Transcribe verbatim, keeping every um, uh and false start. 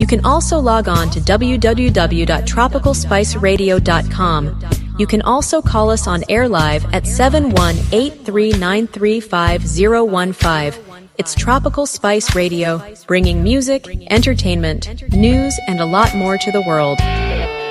can also log on to w w w dot tropical spice radio dot com. You can also call us on air live at seven one eight three nine three five zero one five. It's Tropical Spice Radio, bringing music, entertainment, news, and a lot more to the world.